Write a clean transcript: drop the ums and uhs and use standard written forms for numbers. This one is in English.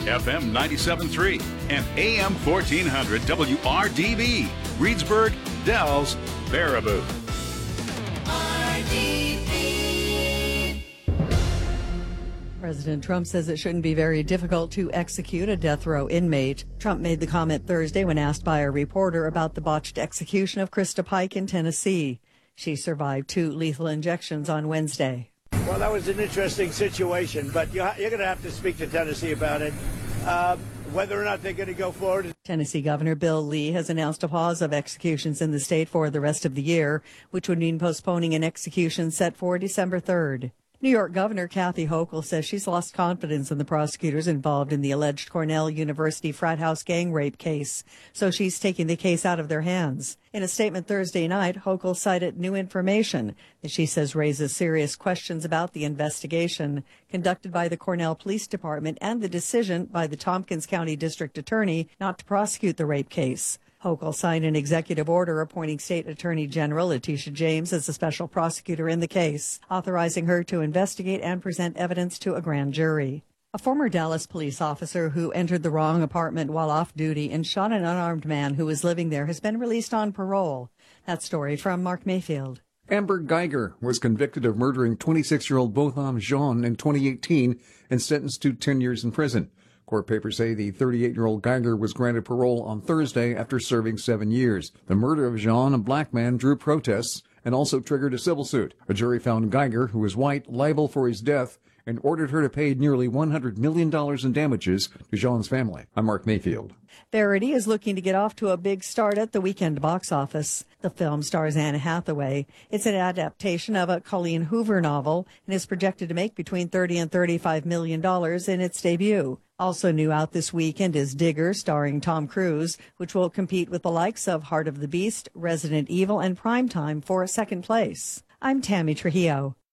FM 97.3 and AM 1400 WRDV, Reedsburg, Dells, Baraboo. President Trump says it shouldn't be very difficult to execute a death row inmate. Trump made the comment Thursday when asked by a reporter about the botched execution of Krista Pike in Tennessee. She survived 2 lethal injections on Wednesday. Well, that was an interesting situation, but you're going to have to speak to Tennessee about it, whether or not they're going to go forward. Tennessee Governor Bill Lee has announced a pause of executions in the state for the rest of the year, which would mean postponing an execution set for December 3rd. New York Governor Kathy Hochul says she's lost confidence in the prosecutors involved in the alleged Cornell University frat house gang rape case, so she's taking the case out of their hands. In a statement Thursday night, Hochul cited new information that she says raises serious questions about the investigation conducted by the Cornell Police Department and the decision by the Tompkins County District Attorney not to prosecute the rape case. Hochul signed an executive order appointing State Attorney General Letitia James as a special prosecutor in the case, authorizing her to investigate and present evidence to a grand jury. A former Dallas police officer who entered the wrong apartment while off duty and shot an unarmed man who was living there has been released on parole. That story from Mark Mayfield. Amber Geiger was convicted of murdering 26-year-old Botham Jean in 2018 and sentenced to 10 years in prison. Court papers say the 38-year-old Geiger was granted parole on Thursday after serving 7 years. The murder of Jean, a black man, drew protests and also triggered a civil suit. A jury found Geiger, who was white, liable for his death and ordered her to pay nearly $100 million in damages to Jean's family. I'm Mark Mayfield. Verity is looking to get off to a big start at the weekend box office. The film stars Anne Hathaway. It's an adaptation of a Colleen Hoover novel and is projected to make between $30 and $35 million in its debut. Also new out this weekend is Digger, starring Tom Cruise, which will compete with the likes of Heart of the Beast, Resident Evil, and Primetime for second place. I'm Tammy Trujillo.